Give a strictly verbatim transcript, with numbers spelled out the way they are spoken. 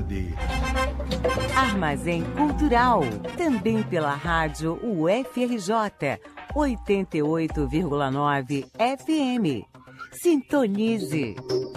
cidade. Armazém Cultural, também pela rádio U F R J, oitenta e oito vírgula nove F M. Sintonize.